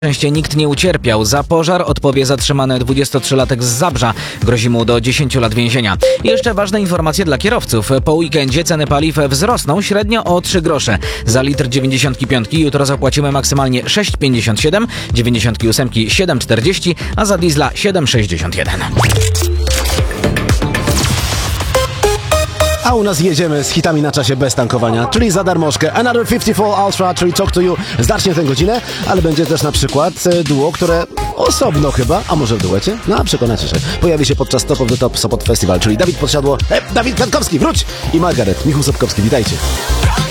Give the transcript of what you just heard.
szczęście nikt nie ucierpiał. Za pożar odpowie zatrzymany 23-latek z Zabrza. Grozi mu do 10 lat więzienia. I jeszcze ważne informacje dla kierowców. Po weekendzie ceny paliw wzrosną średnio o 3 grosze. Za litr 95 jutro zapłacimy maksymalnie 6,57, 98 7,40, a za diesla 7,61. A u nas jedziemy z hitami na czasie bez tankowania, czyli za darmożkę. Another 54 Ultra, czyli Talk to You, zacznie tę godzinę, ale będzie też na przykład duo, które osobno chyba, a może w duecie? No, przekonacie się. Pojawi się podczas Top of the Top Sopot Festival, czyli Dawid Podsiadło, Dawid Kwiatkowski, wróć! I Margaret, Michał Sobkowski, witajcie.